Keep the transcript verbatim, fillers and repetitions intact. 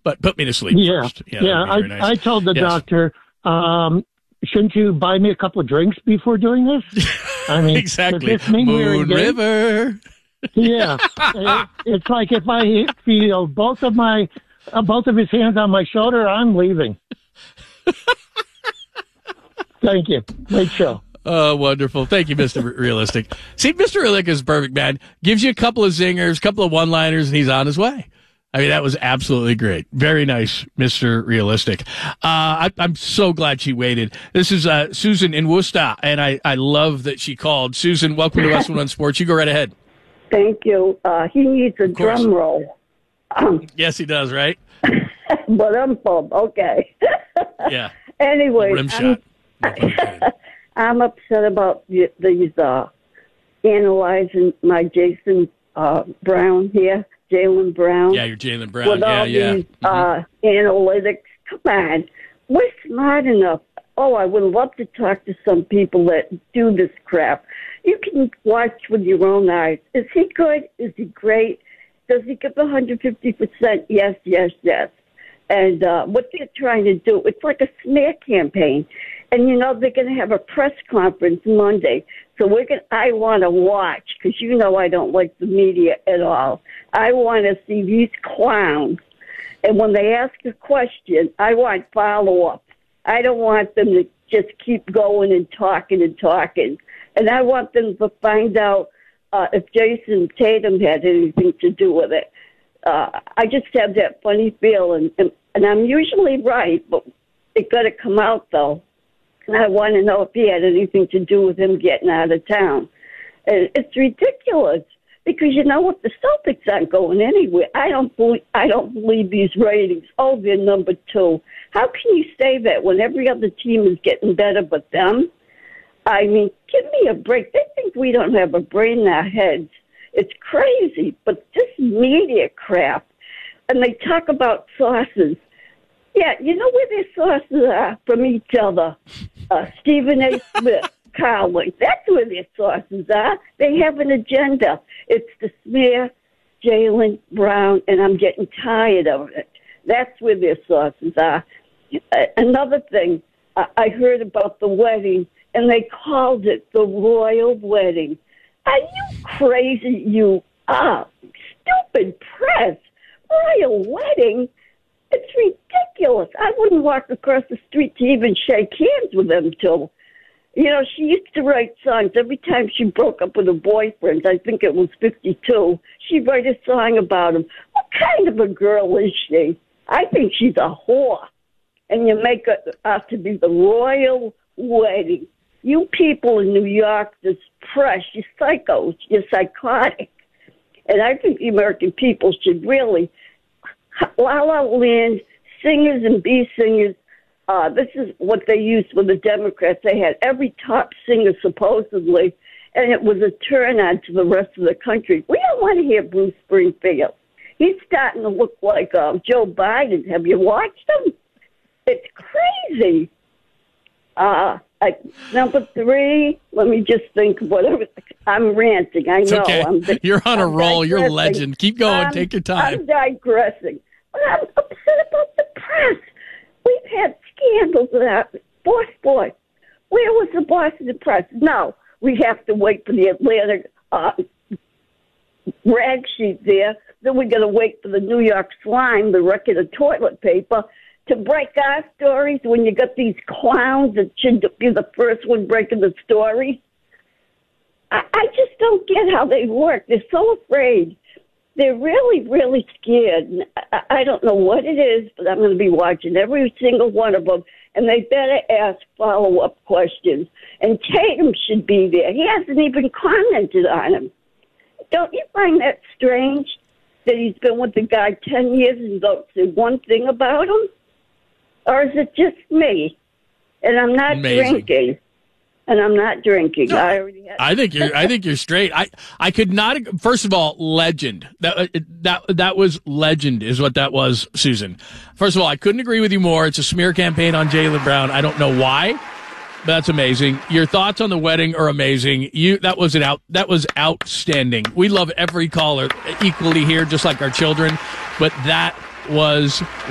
but put me to sleep yeah. first. Yeah, yeah. I, nice. I told the yes. doctor, um, shouldn't you buy me a couple of drinks before doing this? I mean, exactly. Moon River. Yeah, it, it's like if I feel both of my uh, both of his hands on my shoulder, I'm leaving. Thank you. Great show. Oh, wonderful. Thank you, Mister Realistic. See, Mister Realistic is perfect, man. Gives you a couple of zingers, a couple of one-liners, and he's on his way. I mean, that was absolutely great. Very nice, Mister Realistic. Uh, I, I'm so glad she waited. This is uh, Susan in Worcester, and I, I love that she called. Susan, welcome to West One Sports. You go right ahead. Thank you. Uh, he needs a drum roll. Um, yes, he does, right? But I'm okay. Yeah. Anyway, rim shot. I'm, I'm upset about these uh, analyzing my Jason uh, Brown here, Jaylen Brown. Yeah, you're Jaylen Brown. With yeah, all yeah. these uh, analytics. Come on. We're smart enough. Oh, I would love to talk to some people that do this crap. You can watch with your own eyes. Is he good? Is he great? Does he give one hundred fifty percent? Yes, yes, yes. And uh, what they're trying to do, it's like a smear campaign. And, you know, they're going to have a press conference Monday. So we're going I want to watch, because you know I don't like the media at all. I want to see these clowns. And when they ask a question, I want follow-up. I don't want them to just keep going and talking and talking. And I want them to find out uh, if Jason Tatum had anything to do with it. Uh, I just have that funny feeling. And, and I'm usually right, but it got to come out, though. And I want to know if he had anything to do with him getting out of town. And it's ridiculous because, you know what, the Celtics aren't going anywhere. I don't believe, I don't believe these ratings. Oh, they're number two. How can you say that when every other team is getting better but them? I mean, give me a break. They think we don't have a brain in our heads. It's crazy. But this media crap, and they talk about sources. Yeah, you know where their sources are from each other? Uh, Stephen A. Smith, Carlin. That's where their sources are. They have an agenda. It's to smear Jaylen Brown, and I'm getting tired of it. That's where their sources are. Uh, another thing, uh, I heard about the wedding, and they called it the royal wedding. Are you crazy? You are. Stupid press. Royal wedding? It's ridiculous. I wouldn't walk across the street to even shake hands with them till, you know, she used to write songs. Every time she broke up with a boyfriend, I think it was fifty-two, she'd write a song about him. What kind of a girl is she? I think she's a whore. And you make her out to be the royal wedding. You people in New York, this press, you're psychos, you're psychotic. And I think the American people should really, La La Land, singers and B singers, uh, this is what they used with the Democrats. They had every top singer, supposedly, and it was a turn-on to the rest of the country. We don't want to hear Bruce Springsteen. He's starting to look like uh, Joe Biden. Have you watched him? It's crazy. Uh, I, number three, let me just think. Whatever. I'm ranting. I it's know. Okay. I'm, You're on a I'm roll. digressing. You're a legend. Keep going. I'm, Take your time. I'm digressing. But I'm upset about the press. We've had scandals about sports sports. Where was the Boston press? No, we have to wait for the Atlanta uh, rag sheet there. Then we got to wait for the New York Slime, the record of toilet paper, to break our stories when you got these clowns that should be the first one breaking the story. I, I just don't get how they work. They're so afraid. They're really, really scared. I, I don't know what it is, but I'm going to be watching every single one of them, and they better ask follow-up questions. And Tatum should be there. He hasn't even commented on him. Don't you find that strange that he's been with the guy ten years and don't say one thing about him? Or is it just me? And I'm not Amazing. drinking. And I'm not drinking. No, I already had. I think you're. I think you're straight. I. I could not. First of all, legend. That. That. That was legend. Is what that was, Susan. First of all, I couldn't agree with you more. It's a smear campaign on Jaylen Brown. I don't know why, but that's amazing. Your thoughts on the wedding are amazing. You. That was an out. That was outstanding. We love every caller equally here, just like our children. But that was